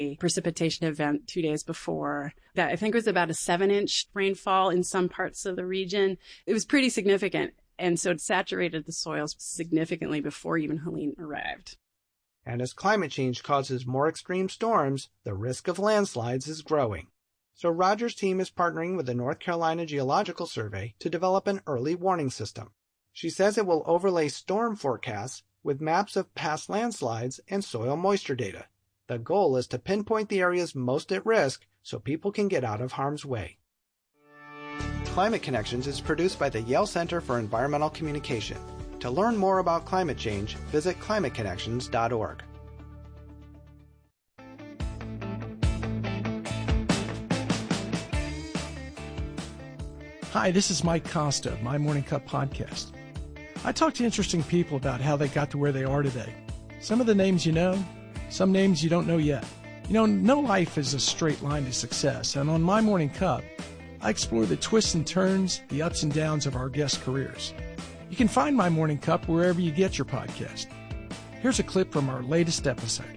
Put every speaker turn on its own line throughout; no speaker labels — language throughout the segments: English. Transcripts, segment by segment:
precipitation event 2 days before that. I think it was about a 7-inch rainfall in some parts of the region. It was pretty significant. And so it saturated the soils significantly before even Helene arrived.
And as climate change causes more extreme storms, the risk of landslides is growing. So Roger's team is partnering with the North Carolina Geological Survey to develop an early warning system. She says it will overlay storm forecasts with maps of past landslides and soil moisture data. The goal is to pinpoint the areas most at risk so people can get out of harm's way. Climate Connections is produced by the Yale Center for Environmental Communication. To learn more about climate change, visit climateconnections.org.
Hi, this is Mike Costa of My Morning Cup podcast. I talk to interesting people about how they got to where they are today. Some of the names you know, some names you don't know yet. You know, no life is a straight line to success, and on My Morning Cup, I explore the twists and turns, the ups and downs of our guests' careers. You can find My Morning Cup wherever you get your podcast. Here's a clip from our latest episode.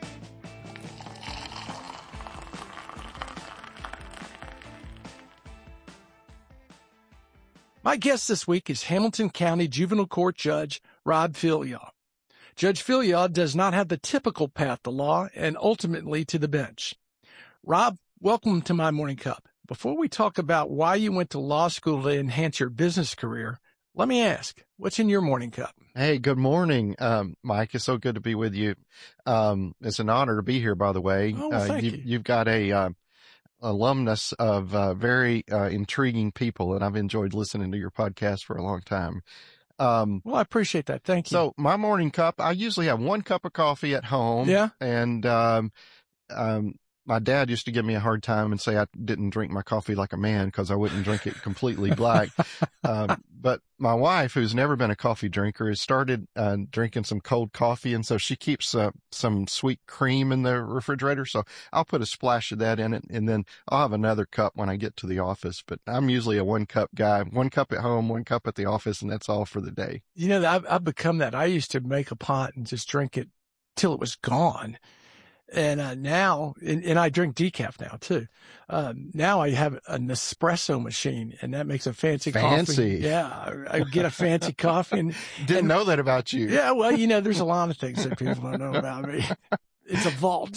My guest this week is Hamilton County Juvenile Court Judge Rob Filyaw. Judge Filyaw does not have the typical path to law and ultimately to the bench. Rob, welcome to My Morning Cup. Before we talk about why you went to law school to enhance your business career, let me ask, what's in your morning cup?
Hey, good morning, Mike. It's so good to be with you. It's an honor to be here, by the way.
Oh, thank you.
You've got a alumnus of very intriguing people, and I've enjoyed listening to your podcast for a long time.
Well, I appreciate that. Thank you.
So my morning cup, I usually have 1 cup of coffee at home.
Yeah.
And my dad used to give me a hard time and say I didn't drink my coffee like a man because I wouldn't drink it completely black. But my wife, who's never been a coffee drinker, has started drinking some cold coffee. And so she keeps some sweet cream in the refrigerator. So I'll put a splash of that in it. And then I'll have another cup when I get to the office. But I'm usually a 1 cup guy, 1 cup at home, 1 cup at the office. And that's all for the day.
You know, I've become that. I used to make a pot and just drink it till it was gone. And now, and I drink decaf now too. Now I have an espresso machine, and that makes a fancy coffee. Yeah, I get a fancy coffee. And
Didn't know that about you.
Yeah, well, you know, there's a lot of things that people don't know about me. It's a vault.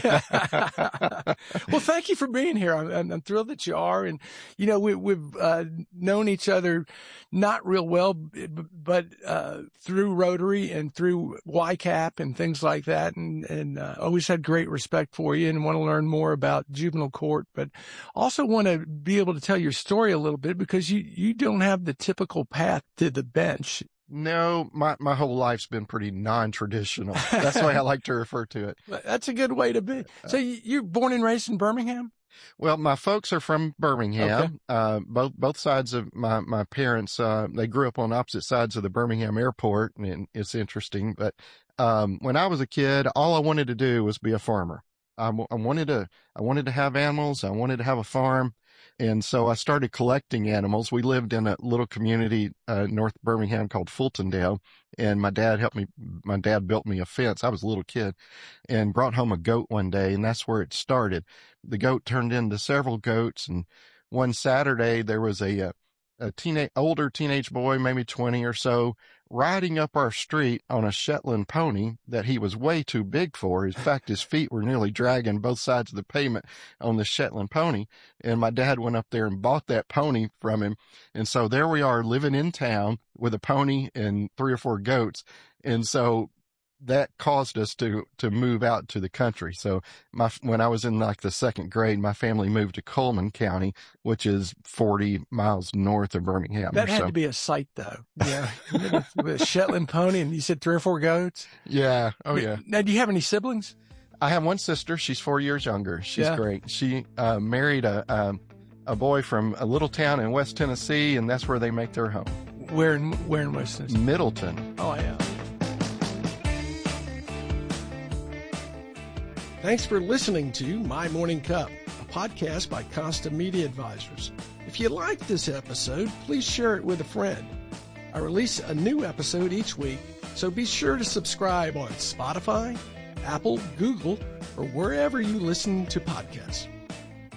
Well, thank you for being here. I'm thrilled that you are. And, you know, we've known each other not real well, but through Rotary and through YCAP and things like that. And always had great respect for you and want to learn more about juvenile court, but also want to be able to tell your story a little bit because you don't have the typical path to the bench.
No, my whole life's been pretty non-traditional. That's the way I like to refer to it.
That's a good way to be. So you're born and raised in Birmingham?
Well, my folks are from Birmingham. Okay. Both sides of my parents, they grew up on opposite sides of the Birmingham airport, and it's interesting. But when I was a kid, all I wanted to do was be a farmer. I wanted to have animals. I wanted to have a farm. And so I started collecting animals. We lived in a little community, north Birmingham called Fultondale. And my dad built me a fence. I was a little kid and brought home a goat one day. And that's where it started. The goat turned into several goats. And one Saturday there was a older teenage boy, maybe 20 or so, riding up our street on a Shetland pony that he was way too big for. In fact, his feet were nearly dragging both sides of the pavement on the Shetland pony. And my dad went up there and bought that pony from him. And so there we are living in town with a pony and 3 or 4 goats. And so that caused us to move out to the country. So when I was in like the 2nd grade, my family moved to Coleman County, which is 40 miles north of Birmingham.
That had to be a sight though. Yeah. With a Shetland pony, and you said 3 or 4 goats.
Yeah. Oh yeah.
Now, do you have any siblings?
I have one sister. She's 4 years younger. She's great. She married a boy from a little town in West Tennessee, and that's where they make their home.
Where in West Tennessee?
Middleton.
Oh yeah. Thanks for listening to My Morning Cup, a podcast by Consta Media Advisors. If you like this episode, please share it with a friend. I release a new episode each week, so be sure to subscribe on Spotify, Apple, Google, or wherever you listen to podcasts.